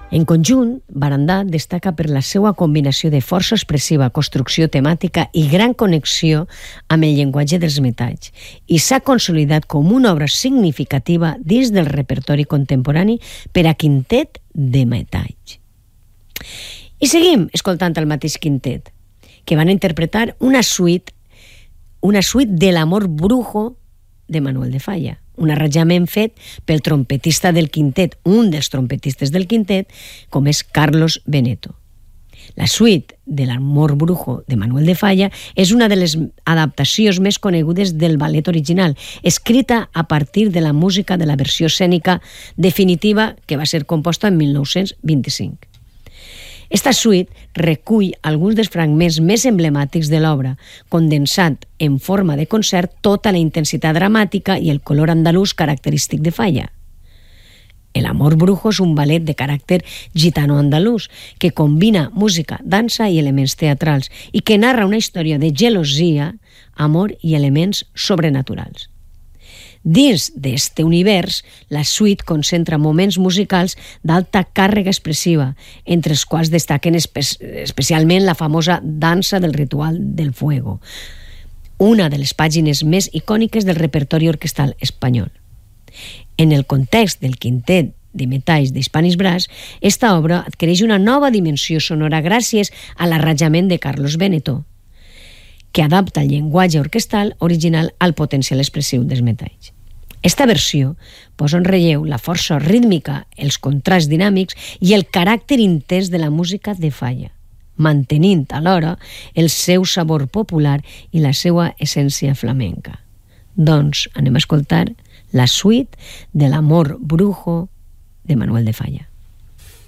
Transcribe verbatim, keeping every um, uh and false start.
En conjunt, Barandà destaca per la seva combinació de força expressiva, construcció temàtica i gran connexió amb el llenguatge dels metalls i s'ha consolidat com una obra significativa dins del repertori contemporani per a quintet de metalls. I seguim escoltant el mateix quintet, que van interpretar una suite, una suite de l'Amor Brujo de Manuel de Falla, un arranjament fet pel trompetista del quintet, un dels trompetistes del quintet, com és Carlos Beneto. La suite de l'Amor Brujo de Manuel de Falla és una de les adaptacions més conegudes del ballet original, escrita a partir de la música de la versió escènica definitiva que va ser composta en mil nou-cents vint-i-cinc. Esta suite recull alguns dels fragments més emblemàtics de l'obra, condensant en forma de concert tota la intensitat dramàtica i el color andalús característic de Falla. El Amor Brujo és un ballet de caràcter gitano-andalús que combina música, dansa i elements teatrals i que narra una història de gelosia, amor i elements sobrenaturals. Dins d'este univers, la suite concentra moments musicals d'alta càrrega expressiva, entre els quals destaquen espe- especialment la famosa dansa del ritual del fuego, una de les pàgines més icòniques del repertori orquestral espanyol. En el context del quintet de metalls d'Hispanis Brass, esta obra adquireix una nova dimensió sonora gràcies a l'arranjament de Carlos Beneto, que adapta el llenguatge orquestral original al potencial expressiu dels metalls. Esta versió posa en relleu la força rítmica, els contrasts dinàmics i el caràcter intens de la música de Falla, mantenint alhora el seu sabor popular i la seva essència flamenca. Doncs anem a escoltar la suite de l'Amor Brujo de Manuel de Falla.